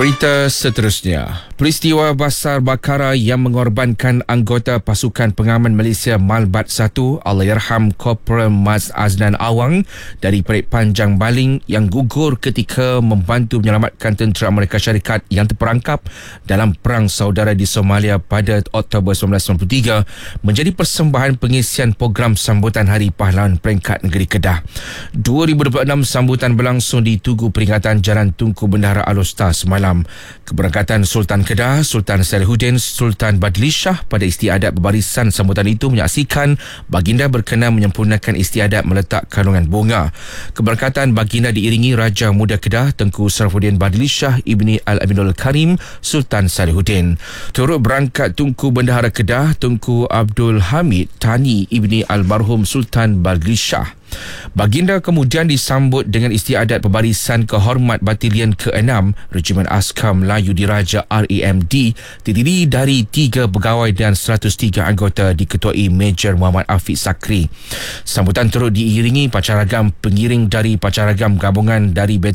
Berita seterusnya. Peristiwa Basar Bakara yang mengorbankan anggota pasukan pengaman Malaysia Malbat 1 Allahyarham Korporal Mas Aznan Awang dari Perik Panjang Baling yang gugur ketika membantu menyelamatkan tentera Amerika Syarikat yang terperangkap dalam perang saudara di Somalia pada Oktober 1993 menjadi persembahan pengisian program sambutan Hari Pahlawan Peringkat Negeri Kedah. 2026 sambutan berlangsung di Tugu Peringatan Jalan Tunku Bendahara Alor-Star semalam. Keberangkatan Sultan Kedah, Sultan Salihuddin, Sultan Badli Shah pada istiadat berbarisan sambutan itu menyaksikan baginda berkenan menyempurnakan istiadat meletak kalungan bunga. Keberangkatan baginda diiringi Raja Muda Kedah Tengku Sarafuddin Badli Shah Ibni Al-Aminul Karim Sultan Salihuddin. Turut berangkat Tunku Bendahara Kedah Tengku Abdul Hamid Tani Ibni Almarhum Sultan Badli Shah. Baginda kemudian disambut dengan istiadat pembarisan kehormat Batalion ke-6 Regimen Askar Melayu Diraja RAMD terdiri dari 3 pegawai dan 103 anggota diketuai Major Muhammad Afiq Sakri. Sambutan turut diiringi pacaragam pengiring dari pacaragam gabungan dari